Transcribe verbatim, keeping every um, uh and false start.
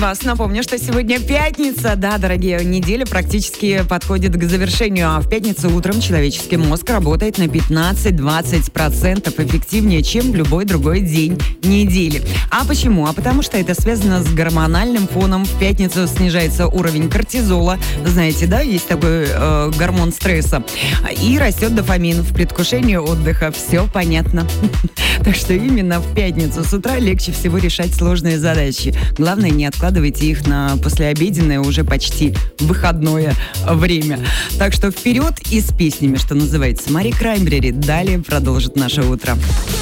вас. Напомню, что сегодня пятница. Да, дорогие, неделя практически подходит к завершению. А в пятницу утром человеческий мозг работает на пятнадцать-двадцать процентов эффективнее, чем в любой другой день недели. А почему? А потому что это связано с гормональным фоном. В пятницу снижается уровень кортизола. Знаете, да, есть такой э, гормон стресса. И растет дофамин в предвкушении отдыха. Все понятно. Так что именно в пятницу с утра легче всего решать сложные задачи. Главное, не откладывайте их на послеобеденное, уже почти выходное время. Так что вперед и с песнями, что называется. Мари Краймбрери далее продолжит наше утро.